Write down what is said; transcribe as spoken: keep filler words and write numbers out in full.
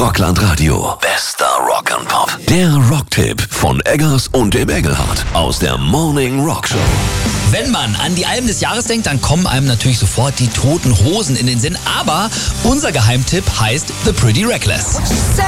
Rockland Radio. Bester Rock'n'Pop. Der Rocktipp von Eggers und dem Engelhardt aus der Morning Rock Show. Wenn man an die Alben des Jahres denkt, dann kommen einem natürlich sofort die Toten Hosen in den Sinn. Aber unser Geheimtipp heißt The Pretty Reckless.